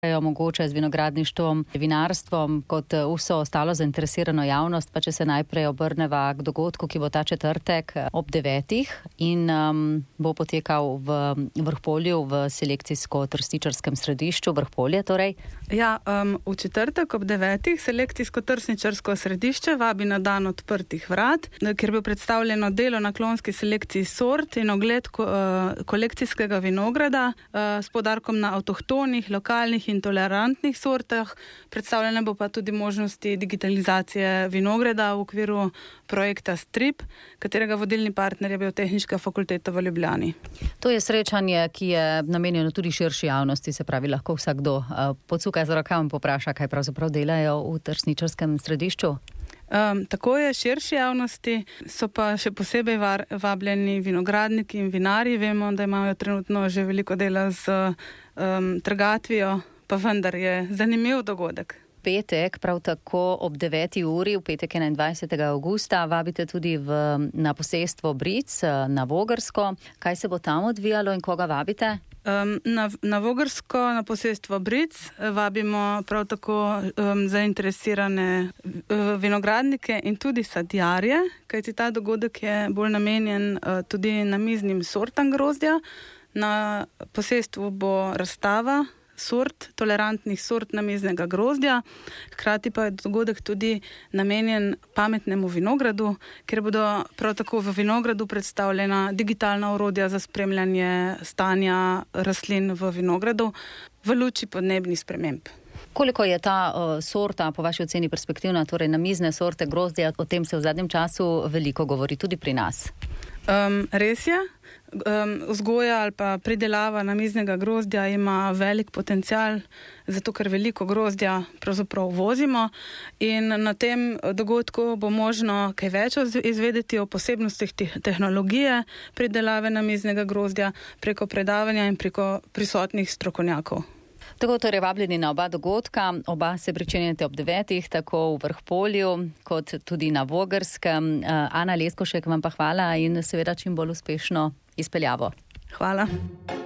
mogoče z vinogradništvom, vinarstvom kot vso ostalo zainteresirano javnost, pa če se najprej obrneva k dogodku, ki bo ta četrtek ob 9. in bo potekal v Vrhpolju v selekcijsko-trsničarskem središču Vrhpolje torej. Ja, v četrtek ob 9. selekcijsko-trsničarsko središče vabi na dan odprtih vrat, kjer bo predstavljeno delo na klonski selekciji sort in ogled kolekcijskega vinograda s poudarkom na avtohtonih, lokalnih in tolerantnih sortah. Predstavljene bo pa tudi možnosti digitalizacije vinograda v okviru projekta STRIP, katerega vodilni partner je Biotehniška fakulteta v Ljubljani. To je srečanje, ki je namenjeno tudi širši javnosti, se pravi, lahko vsakdo pocuka z rokami in popraša, kaj pravzaprav delajo v trsničarskem središču. Tako je, širši javnosti, so pa še posebej vabljeni vinogradniki in vinarji. Vemo, da imajo trenutno že veliko dela z trgatvijo, pa vendar je zanimiv dogodek. Petek, prav tako ob 9. uri, v petek 21. avgusta, vabite tudi na posestvo Bric, na Vogrsko. Kaj se bo tam odvijalo in koga vabite? Na Vogrsko, na posestvo Bric, vabimo prav tako zainteresirane vinogradnike in tudi sadjarje, kajti ta dogodek je bolj namenjen tudi namiznim sortam grozdja. Na posestvu bo razstava tolerantnih sort namiznega grozdja, hkrati pa je dogodek tudi namenjen pametnemu vinogradu, kjer bodo prav tako v vinogradu predstavljena digitalna orodja za spremljanje stanja rastlin v vinogradu v luči podnebnih sprememb. Koliko je ta sorta po vaši oceni perspektivna, torej namizne sorte grozdja, o tem se v zadnjem času veliko govori tudi pri nas? Res je. Vzgoja ali pa pridelava namiznega grozdja ima velik potencial, zato ker veliko grozdja pravzaprav vozimo in na tem dogodku bo možno kaj več izvedeti o posebnostih tehnologije pridelave namiznega grozdja preko predavanja in preko prisotnih strokovnjakov. Tako torej vabljeni na oba dogodka, oba se pričenjate ob 9. tako v Vrhpolju kot tudi na Vogrskem. Ana Leskošek, vam pa hvala in seveda čim bolj uspešno izpeljavo. Hvala.